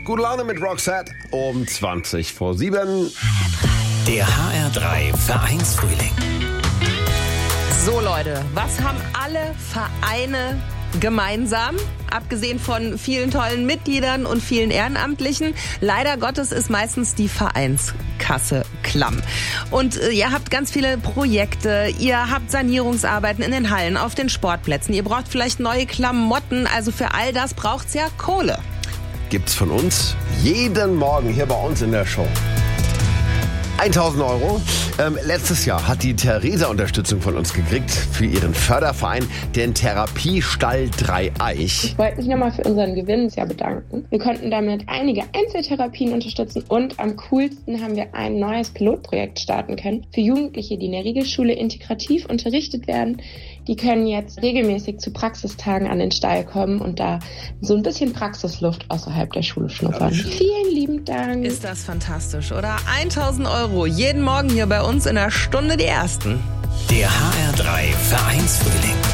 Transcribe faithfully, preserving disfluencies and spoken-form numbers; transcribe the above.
Gute Laune mit Roxette um zwanzig vor sieben. Der H R drei Vereinsfrühling. So Leute, was haben alle Vereine gemeinsam? Abgesehen von vielen tollen Mitgliedern und vielen Ehrenamtlichen. Leider Gottes ist meistens die Vereinskasse klamm. Und äh, ihr habt ganz viele Projekte, ihr habt Sanierungsarbeiten in den Hallen, auf den Sportplätzen. Ihr braucht vielleicht neue Klamotten, also für all das braucht's ja Kohle. Gibt's von uns jeden Morgen hier bei uns in der Show. tausend Euro. Ähm, letztes Jahr hat die Theresa Unterstützung von uns gekriegt für ihren Förderverein, den Therapiestall Dreieich. Ich wollte mich nochmal für unseren Gewinn dieses Jahr bedanken. Wir konnten damit einige Einzeltherapien unterstützen und am coolsten haben wir ein neues Pilotprojekt starten können für Jugendliche, die in der Regelschule integrativ unterrichtet werden. Die können jetzt regelmäßig zu Praxistagen an den Stall kommen und da so ein bisschen Praxisluft außerhalb der Schule schnuppern. Ja, vielen lieben Dank. Ist das fantastisch, oder? tausend Euro jeden Morgen hier bei uns in der Stunde die Ersten. Der H R drei Vereinsfrühling.